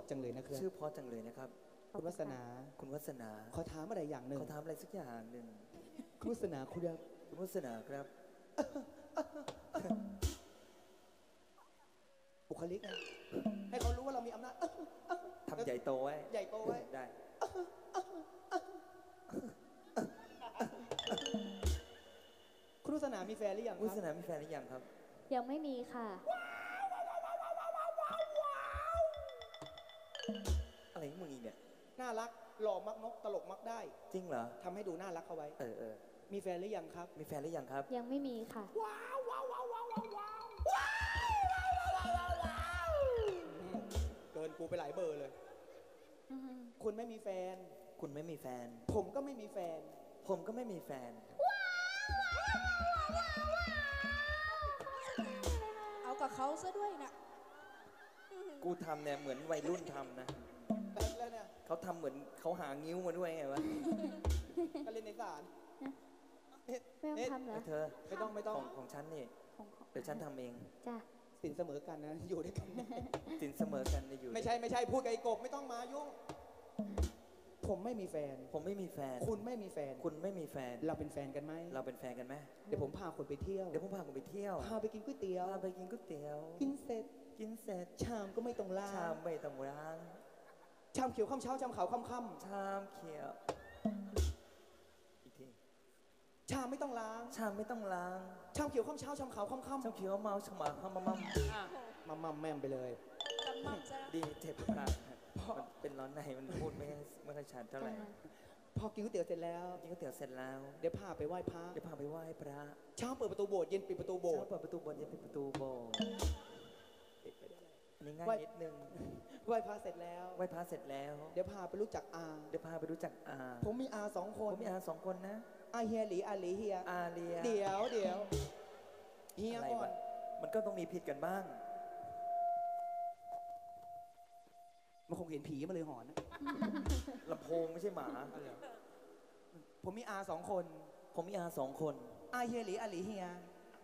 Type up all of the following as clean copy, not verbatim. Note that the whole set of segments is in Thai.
จังเลยนะครับชื่อเพราะจังเลยนะครับคุณวัฒนาคุณวัฒนาขอถามอะไรอย่างหนึ่งขอถามอะไรสักอย่างหนึ่งคุณวัฒนาคุณครับคุณวัฒนาครับบุคลิกนะให้เขารู้ว่าเรามีอำนาจทำใหญ่โตไว้ใหญ่โตไว้ได้คุณวัฒนามีแฟนหรือยังครับวัฒนามีแฟนหรือยังครับยังไม่มีค่ะอะไรของมึงอีกเนี่ยน่ารักหล่อมักนกตลกมักได้จริงเหรอทำให้ดูน่ารักเข้าไว้มีแฟนหรือยังครับมีแฟนหรือยังครับยังไม่มีค่ะว้าวว้าวว้าวว้าวว้าวเกินกูไปหลายเบอร์เลยคุณไม่มีแฟนคุณไม่มีแฟนผมก็ไม่มีแฟนผมก็ไม่มีแฟนเอากับเขาซะด้วยนะกูทำเนี่ยเหมือนวัยรุ่นทำนะแล้วเนี่ยเขาทำเหมือนเขาหางิ้วมาด้วยไงวะก็เล่นในศาลไม่ต้องทำเหรอเธอไม่ต้องของฉันนี่เดี๋ยวฉันทำเองจ้ะสินเสมอกันนะอยู่ด้วยกันสินเสมอกันอยู่ไม่ใช่พูดกับไอ้กบไม่ต้องมายุ่งผมไม่มีแฟนผมไม่มีแฟนคุณไม่มีแฟนคุณไม่มีแฟนเราเป็นแฟนกันไหมเราเป็นแฟนกันไหมเดี๋ยวผมพาคุณไปเที่ยวพาไปกินก๋วยเตี๋ยวกินเสร็จชามก็ไม่ต้องล้างชามไม่ต้องล้างชามเขียวค่ำเช้าชามขาวค่ำชามเขียวอีกทีชามไม่ต้องล้างชามไม่ต้องล้างชามเขียวค่ำเช้าชามขาวค่ำชามเขียวเมาชามขาวมัมแม่มไปเลยดีเจ็บปากมันเป็นร้อนในมันพูดไม่ค่อยชัดเท่าไหร่พอกินก๋วยเตี๋ยวเสร็จแล้วเดี๋ยวพาไปไหว้พระเช้าเปิดประตูโบสถ์เย็นปิดประตูโบสถ์เย็นปิดประตูโบสถ์อันนี้ง่ายนิดนึงไหว้พระเสร็จแล้วเดี๋ยวพาไปรู้จักอาผมมีอา2 คนนะอาเฮียหลีอาหลีเฮียเดี๋ยวเฮียก่อนมันก็ต้องมีผิดกันบ้างมันคงเห็นผีมาเลยหอนนะลำโพงไม่ใช่หมาผมมีอา2 คนอาเฮียหลีอาหลีเฮีย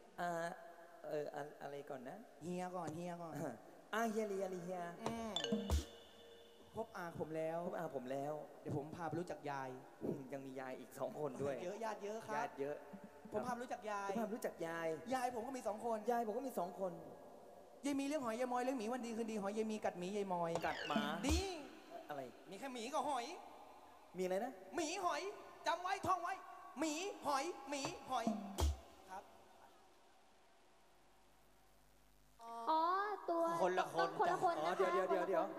อะไรก่อนนะเฮียก่อนอาเฮียหลีอาหลีเฮียพบอาผมแล้วเดี๋ยวผมพาไปรู้จักยายยังมียายอีก2 คนด้วยเยอะญาติเยอะครับญาติเยอะผมพาไปรู้จักยายยายผมก็มี2 คนยายผมก็มี2 คนยายมีเลี้ยงหอยยายมอยเลี้ยงหมีวันดีคืนดีหอยยายมีกัดหมียายมอยกัดหมาดีอะไรมีแค่หมีกับหอยมีอะไรนะหมีหอยจำไว้ท่องไว้หมีหอยครับอ๋อตัวคนละคนนะคะเดี๋ยว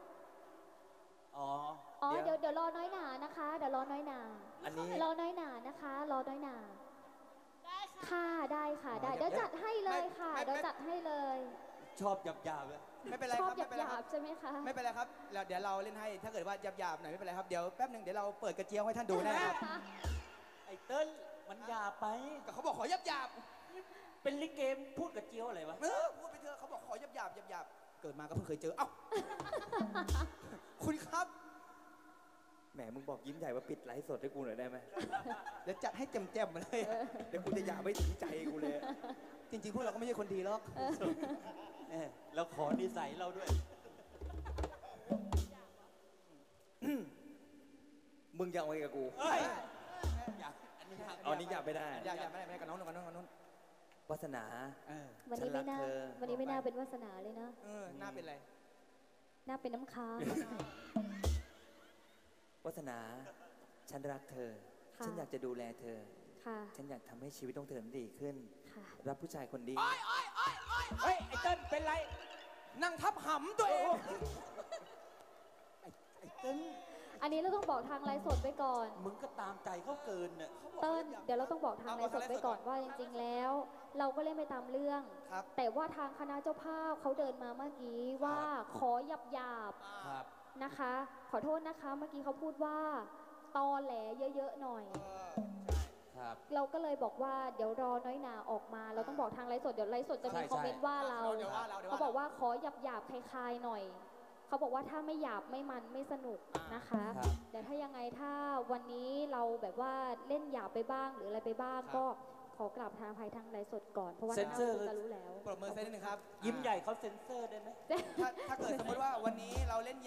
เดี๋ยวรอน้อยหนานะคะเดี๋ยวรอน้อยหนาอันนี้รอน้อยหนานะคะรอน้อยหนาค่ะได้ค่ะได้เดี๋ยวจัดให้เลยค่ะเดี๋ยวจัดให้เลยชอบหยาบเลยไม่เป็นไรครับชอบหยาบใช่ไหมคะไม่เป็นไรครับเดี๋ยวเราเล่นให้ถ้าเกิดว่าหยาบหน่อยไม่เป็นไรครับเดี๋ยวแป๊บนึงเดี๋ยวเราเปิดกระเจียวให้ท่านดูนะครับไอ้เติ้ลมันหยาบไปก็เขาบอกขอหยาบเป็นลิเกมพูดกระเจียวอะไรวะพูดไปเถอะเขาบอกขอหยาบเกิดมาก็เพิ่งเคยเจอเอ้าคุณครับแหมมึงบอกยิ้มใหญ่ว่าปิดไลฟ์สดให้กูหน่อยได้ไหมเดี๋ยวจัดให้แจ่มๆมาเลยเดี๋ยวกูจะหยาบไม่ถึงใจกูเลยจริงๆพวกเราก็ไม่ใช่คนดีหรอกแล้วขอนิสัยเราด้วยมึงจะเอาไงกับกูอันนี้หยาบไม่ได้หยาบไม่ได้กับน้องวาสนาวันนี้ไม่น่าเป็นวาสนาเลยนะน่าเป็นอะไรน่าเป็นน้ำค้างวาสนาฉันรักเธอฉันอยากจะดูแลเธอฉันอยากทำให้ชีวิตของเธอดีขึ้นรับผู้ชายคนดีเฮ้ยไอ้เติ้ลเป็นไรนั่งทับหำตัวเองไอ้เติ้ลอันนี้เราต้องบอกทางไลฟ์สดไปก่อนมึงก็ตามใจเขาเกินเนี่ยเติ้ลเดี๋ยวเราต้องบอกทางไลฟ์สดไปก่อนว่าจริงๆแล้วเราก็เล่นไปตามเรื่องแต่ว่าทางคณะเจ้าภาพเขาเดินมาเมื่อกี้ว่าขอหยาบนะคะขอโทษนะคะเมื่อกี้เขาพูดว่าตอแหลเยอะๆหน่อยเราก็เลยบอกว่าเดี๋ยวรอน้อยหนาออกมาเราต้องบอกทางไลฟ์สดเดี๋ยวไลฟ์สดจะมีคอมเมนต์ว่าเราเขาบอกว่าขอหยาบคลายๆหน่อยเขาบอกว่าถ้าไม่หยาบไม่มันไม่สนุกนะคะแต่ถ้ายังไงถ้าวันนี้เราแบบว่าเล่นหยาบไปบ้างหรืออะไรไปบ้างก็ขอกราบทางภายทางไลฟ์สดก่อนเพราะว่าน่าจะรู้แล้วปรบมือเซนนิดนึงครับยิ้มใหญ่เขาเซ็นเซอร์ได้ไหมถ้าเกิดสมมติว่าวันนี้เราเล่น